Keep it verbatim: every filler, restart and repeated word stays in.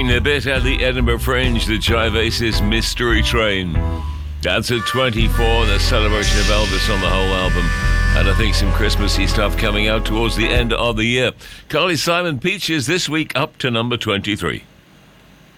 A bit at the Edinburgh Fringe, the Jivasis Mystery Train. That's at twenty-four, the celebration of Elvis on the whole album. And I think some Christmassy stuff coming out towards the end of the year. Carly Simon Peaches this week up to number twenty-three.